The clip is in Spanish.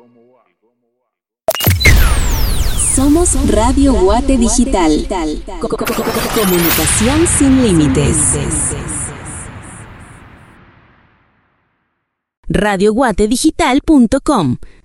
Somos Radio Guate Digital. Comunicación sin límites. radioguatedigital.com